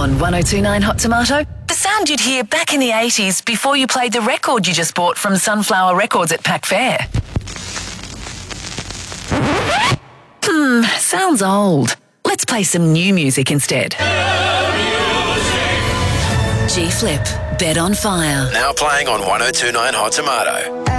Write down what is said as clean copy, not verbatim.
On 1029 Hot Tomato, the sound you'd hear back in the 80s before you played the record you just bought from Sunflower Records at Pack Fair. Sounds old. Let's play some new music instead. G-Flip, Bed on Fire. Now playing on 1029 Hot Tomato.